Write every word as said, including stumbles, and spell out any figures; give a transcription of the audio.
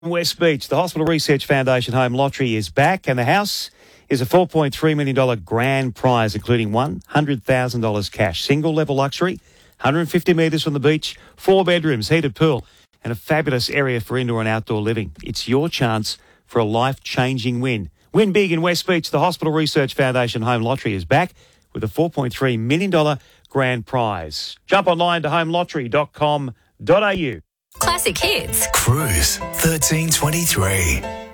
West Beach, the Hospital Research Foundation Home Lottery is back, and the house is a four point three million dollars grand prize, including one hundred thousand dollars cash. Single level luxury, one hundred fifty metres from the beach, four bedrooms, heated pool, and a fabulous area for indoor and outdoor living. It's your chance for a life-changing win. Win big in West Beach. The Hospital Research Foundation Home Lottery is back with a four point three million dollars grand prize. Jump online to home lottery dot com dot a u. Classic Hits. Cruise thirteen twenty-three.